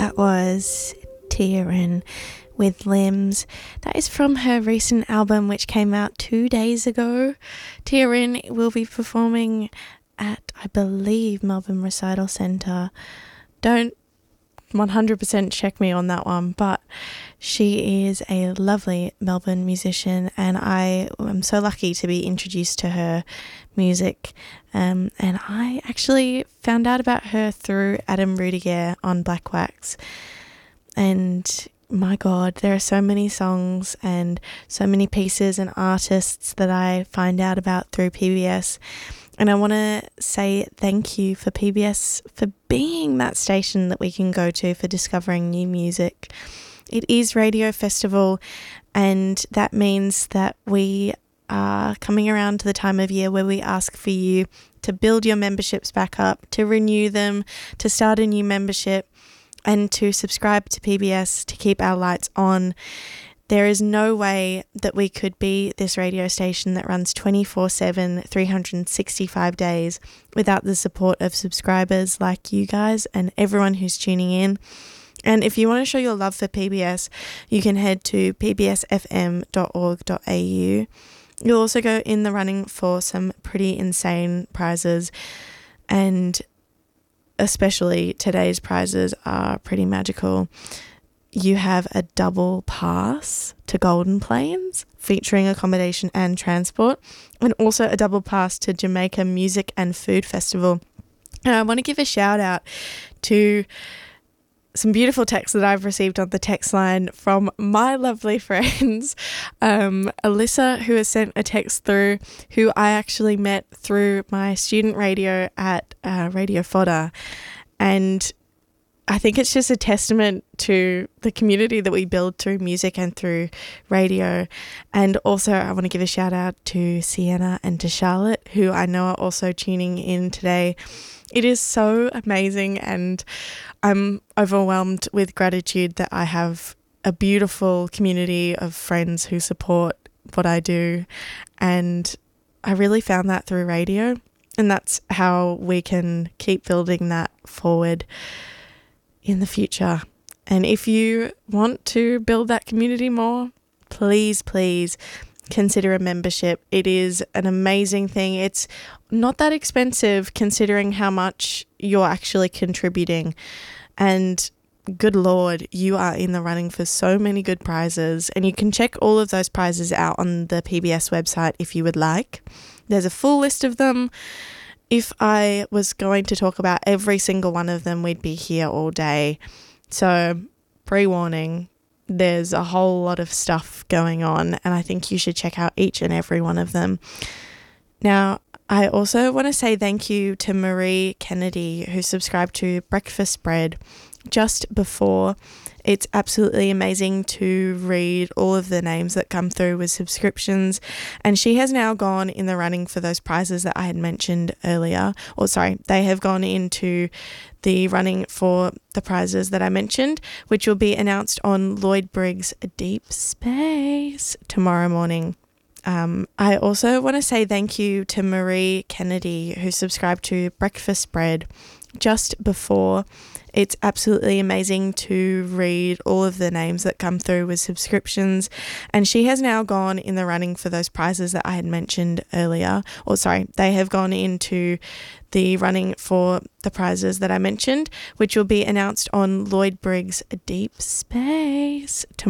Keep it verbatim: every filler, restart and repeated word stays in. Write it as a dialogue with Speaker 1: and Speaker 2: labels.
Speaker 1: That was Tiarin with Limbs. That is from her recent album, which came out two days ago. Tiarin will be performing at, I believe, Melbourne Recital Centre. Don't one hundred percent check me on that one, but she is a lovely Melbourne musician, and I am so lucky to be introduced to her music. Um, and I actually found out about her through Adam Rudiger on Black Wax. And my God, there are so many songs and so many pieces and artists that I find out about through P B S. And I want to say thank you for P B S for being that station that we can go to for discovering new music. It is Radio Festival, and that means that we are coming around to the time of year where we ask for you to build your memberships back up, to renew them, to start a new membership, and to subscribe to P B S to keep our lights on. There is no way that we could be this radio station that runs twenty-four seven, three hundred sixty-five days without the support of subscribers like you guys and everyone who's tuning in. And if you want to show your love for P B S, you can head to p b s f m dot org dot a u. You'll also go in the running for some pretty insane prizes, and especially today's prizes are pretty magical. You have a double pass to Golden Plains featuring accommodation and transport, and also a double pass to Jamaica Music and Food Festival. And I want to give a shout out to some beautiful texts that I've received on the text line from my lovely friends. Um, Alyssa, who has sent a text through, who I actually met through my student radio at uh, Radio Fodder. And I think it's just a testament to the community that we build through music and through radio. And also I want to give a shout out to Sienna and to Charlotte, who I know are also tuning in today. It is so amazing, and I'm overwhelmed with gratitude that I have a beautiful community of friends who support what I do. And I really found that through radio, and that's how we can keep building that forward in the future. And if you want to build that community more, please, please consider a membership. It is an amazing thing. It's not that expensive considering how much you're actually contributing. And good Lord, you are in the running for so many good prizes. And you can check all of those prizes out on the P B S website if you would like. There's a full list of them. If I was going to talk about every single one of them, we'd be here all day. So, pre-warning, there's a whole lot of stuff going on, and I think you should check out each and every one of them. Now, I also want to say thank you to Marie Kennedy, who subscribed to Breakfast Bread just before. It's absolutely amazing to read all of the names that come through with subscriptions, and she has now gone in the running for those prizes that I had mentioned earlier. Or sorry, they have gone into the running for the prizes that I mentioned, which will be announced on Lloyd Briggs' Deep Space tomorrow morning. Um, I also want to say thank you to Marie Kennedy, who subscribed to Breakfast Bread just before. It's absolutely amazing to read all of the names that come through with subscriptions, and she has now gone in the running for those prizes that I had mentioned earlier. Or sorry, they have gone into the running for the prizes that I mentioned, which will be announced on Lloyd Briggs' Deep Space tomorrow.